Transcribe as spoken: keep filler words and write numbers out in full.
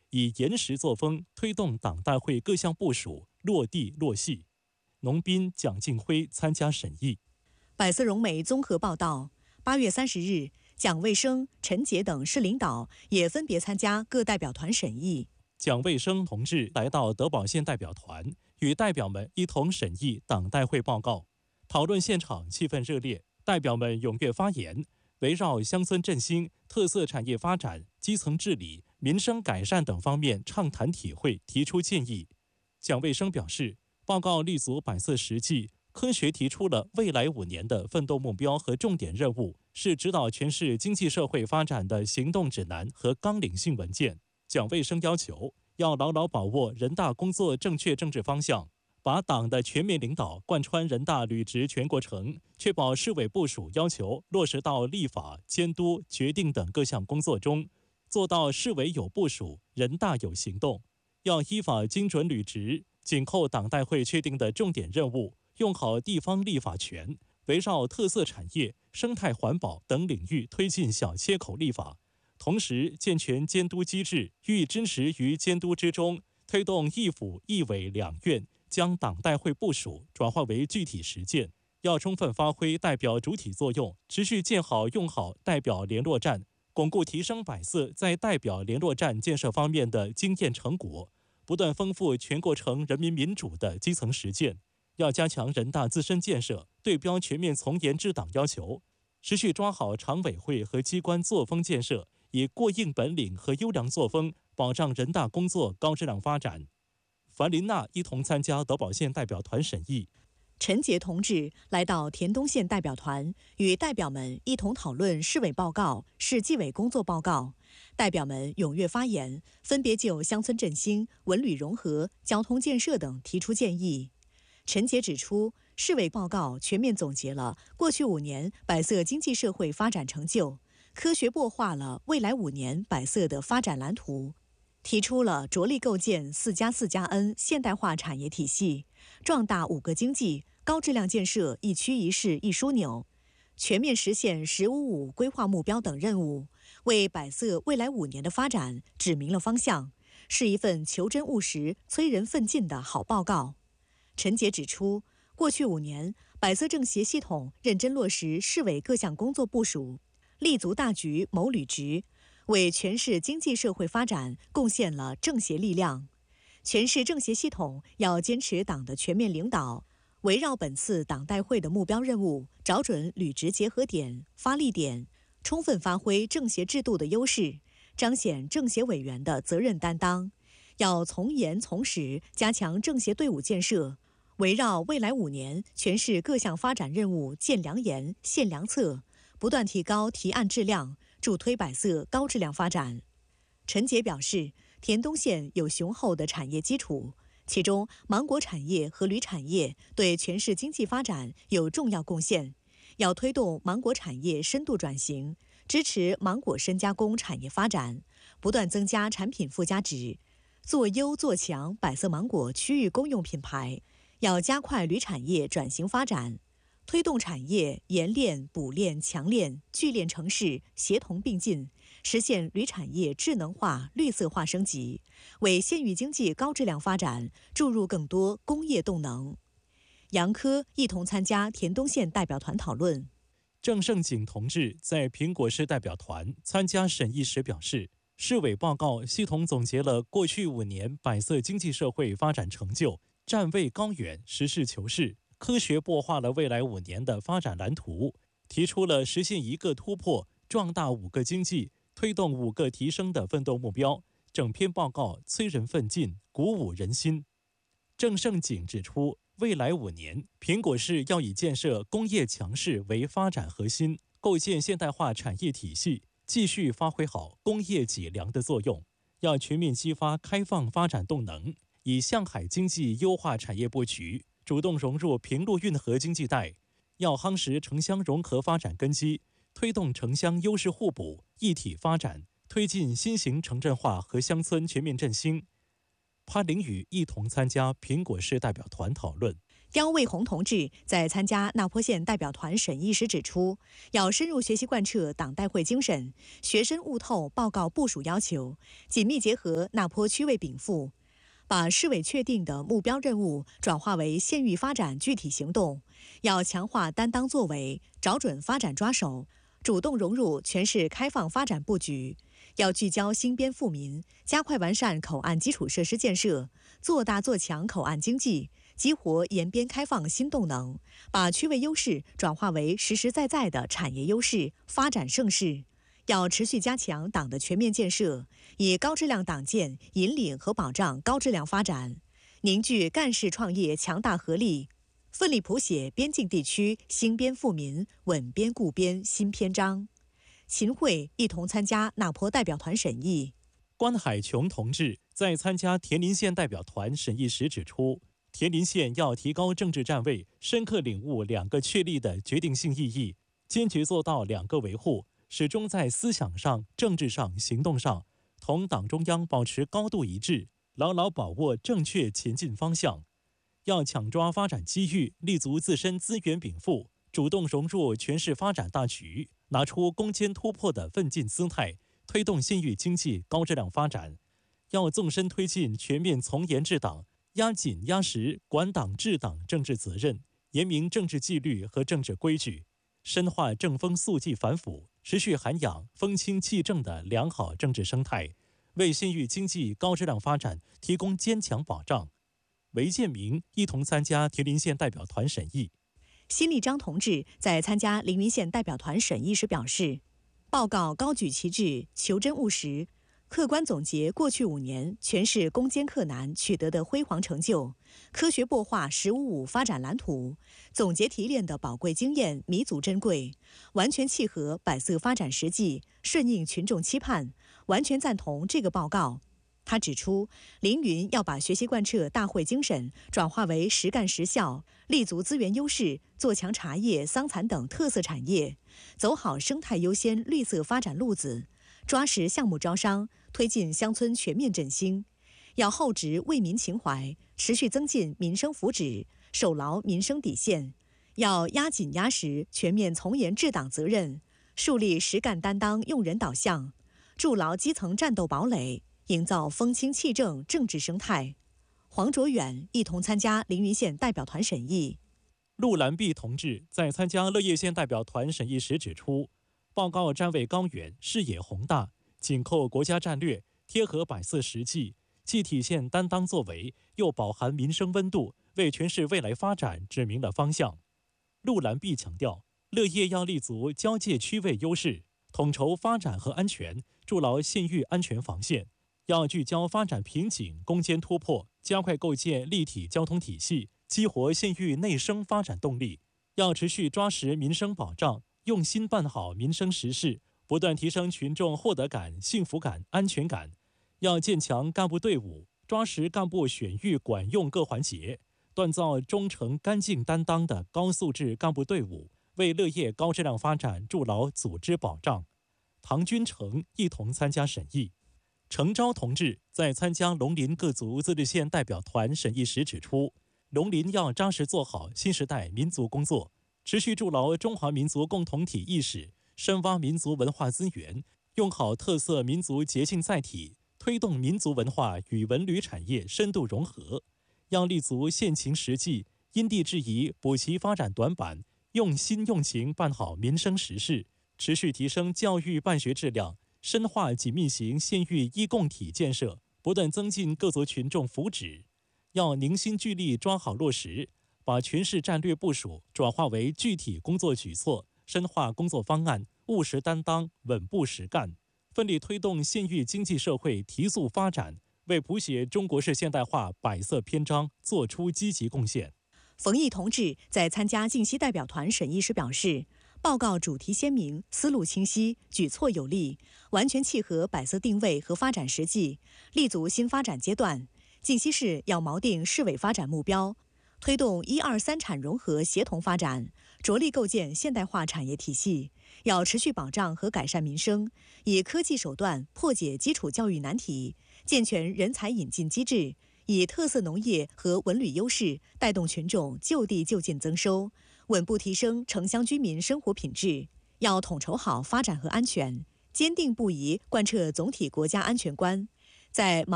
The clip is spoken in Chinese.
以严实作风推动党代会各项部署落地落细。农斌、蒋劲辉参加审议。 百色融媒综合报道，八月三十日，蒋卫生、陈杰等市领导也分别参加各代表团审议。 蒋卫生同志来到德保县代表团，与代表们一同审议党代会报告。讨论现场气氛热烈，代表们踊跃发言，围绕乡村振兴、特色产业发展、基层治理、民生改善等方面畅谈体会，提出建议。蒋卫生表示，报告立足百色实际，科学提出了未来五年的奋斗目标和重点任务，是指导全市经济社会发展的行动指南和纲领性文件。蒋卫生要求要牢牢把握人大工作正确政治方向，把党的全面领导贯穿人大履职全过程，确保市委部署要求落实到立法、监督、决定等各项工作中，做到市委有部署，人大有行动。要依法精准履职，紧扣党代会确定的重点任务，用好地方立法权，围绕特色产业、生态环保等领域推进小切口立法，同时健全监督机制，予以支持于监督之中，推动一府一委两院将党代会部署转化为具体实践。要充分发挥代表主体作用，持续建好用好代表联络站，巩固提升百色在代表联络站建设方面的经验成果，不断丰富全过程人民民主的基层实践。要加强人大自身建设，对标全面从严治党要求，持续抓好常委会和机关作风建设，以过硬本领和优良作风保障人大工作高质量发展。樊琳娜一同参加德保县代表团审议。 陈杰同志来到田东县代表团，与代表们一同讨论市委报告、市纪委工作报告。代表们踊跃发言，分别就乡村振兴、文旅融合、交通建设等提出建议。陈杰指出，市委报告全面总结了过去五年百色经济社会发展成就，科学擘画了未来五年百色的发展蓝图，提出了着力构建四加四加 N 现代化产业体系，壮大五个经济，高质量建设一区一市一枢纽，全面实现“十五五”规划目标等任务，为百色未来五年的发展指明了方向，是一份求真务实、催人奋进的好报告。陈杰指出，过去五年，百色政协系统认真落实市委各项工作部署，立足大局谋履职，为全市经济社会发展贡献了政协力量。全市政协系统要坚持党的全面领导，围绕本次党代会的目标任务，找准履职结合点、发力点，充分发挥政协制度的优势，彰显政协委员的责任担当。要从严从实加强政协队伍建设，围绕未来五年全市各项发展任务建良言、献良策，不断提高提案质量，助推百色高质量发展。陈杰表示，田东县有雄厚的产业基础，其中芒果产业和铝产业对全市经济发展有重要贡献，要推动芒果产业深度转型，支持芒果深加工产业发展，不断增加产品附加值，做优做强百色芒果区域公用品牌。要加快铝产业转型发展，推动产业冶炼、补炼、强炼、聚炼城市协同并进，实现铝产业智能化、绿色化升级，为县域经济高质量发展注入更多工业动能。杨科一同参加田东县代表团讨论。 郑胜景同志在苹果市代表团参加审议时表示，市委报告系统总结了过去五年百色经济社会发展成就，站位高远，实事求是，科学擘画了未来五年的发展蓝图，提出了实现一个突破、壮大五个经济、推动五个提升的奋斗目标。整篇报告催人奋进，鼓舞人心。郑胜景指出，未来五年，苹果市要以建设工业强市为发展核心，构建现代化产业体系，继续发挥好工业脊梁的作用，要全面激发开放发展动能，以向海经济优化产业布局，主动融入平陆运河经济带，要夯实城乡融合发展根基，推动城乡优势互补、一体发展，推进新型城镇化和乡村全面振兴。潘凌宇一同参加苹果市代表团讨论。 刁卫红同志在参加那坡县代表团审议时指出，要深入学习贯彻党代会精神，学深悟透报告部署要求，紧密结合那坡区委禀赋，把市委确定的目标任务转化为县域发展具体行动，要强化担当作为，找准发展抓手，主动融入全市开放发展布局。要聚焦兴边富民，加快完善口岸基础设施建设，做大做强口岸经济，激活沿边开放新动能，把区位优势转化为实实在在的产业优势、发展盛世。要持续加强党的全面建设，以高质量党建引领和保障高质量发展，凝聚干事创业强大合力，奋力谱写边境地区兴边富民、稳边固边新篇章。秦桧一同参加那坡代表团审议。 关海琼同志在参加田林县代表团审议时指出，田林县要提高政治站位，深刻领悟两个确立的决定性意义，坚决做到两个维护，始终在思想上、政治上、行动上同党中央保持高度一致，牢牢把握正确前进方向。要抢抓发展机遇，立足自身资源禀赋，主动融入全市发展大局，拿出攻坚突破的奋进姿态，推动县域经济高质量发展。要纵深推进全面从严治党，压紧压实管党治党政治责任，严明政治纪律和政治规矩，深化正风肃纪反腐，持续涵养风清气正的良好政治生态，为县域经济高质量发展提供坚强保障。韦建明一同参加田林县代表团审议。 辛立章同志在参加凌云县代表团审议时表示，报告高举旗帜，求真务实，客观总结过去五年全市攻坚克难取得的辉煌成就，科学擘画“十五五”发展蓝图，总结提炼的宝贵经验弥足珍贵，完全契合百色发展实际，顺应群众期盼，完全赞同这个报告。他指出，凌云要把学习贯彻大会精神转化为实干实效，立足资源优势，做强茶叶、桑蚕等特色产业，走好生态优先、绿色发展路子，抓实项目招商，推进乡村全面振兴。要厚植为民情怀，持续增进民生福祉，守牢民生底线。要压紧压实全面从严治党责任，树立实干担当、用人导向，筑牢基层战斗堡垒，营造风清气正政治生态。黄卓远一同参加凌云县代表团审议。 陆兰碧同志在参加乐业县代表团审议时指出，报告站位高远，视野宏大，紧扣国家战略，贴合百色实际，既体现担当作为，又饱含民生温度，为全市未来发展指明了方向。陆兰碧强调，乐业要立足交界区位优势，统筹发展和安全，筑牢县域安全防线。要聚焦发展瓶颈，攻坚突破，加快构建立体交通体系，激活县域内生发展动力。要持续抓实民生保障，用心办好民生实事，不断提升群众获得感、幸福感、安全感。要建强干部队伍，抓实干部选育管用各环节，锻造忠诚干净担当的高素质干部队伍，为乐业高质量发展筑牢组织保障。唐君成一同参加审议。程钊同志在参加龙林各族自治县代表团审议时指出，龙林要扎实做好新时代民族工作，持续筑牢中华民族共同体意识，深挖民族文化资源，用好特色民族节庆载体，推动民族文化与文旅产业深度融合。要立足现情实际，因地制宜补齐发展短板，用心用情办好民生实事，持续提升教育办学质量，深化紧密型县域一共体建设，不断增进各族群众福祉。要凝心聚力抓好落实，把全市战略部署转化为具体工作举措，深化工作方案，务实担当，稳步实干，奋力推动县域经济社会提速发展，为谱写中国式现代化百色篇章作出积极贡献。 冯毅同志在参加晋西代表团审议时表示，报告主题鲜明，思路清晰，举措有力，完全契合百色定位和发展实际，立足新发展阶段。晋西市要锚定市委发展目标，推动一二三产融合协同发展，着力构建现代化产业体系。要持续保障和改善民生，以科技手段破解基础教育难题，健全人才引进机制， 以特色农业和文旅优势带动群众就地就近增收，稳步提升城乡居民生活品质。要统筹好发展和安全，坚定不移贯彻总体国家安全观，在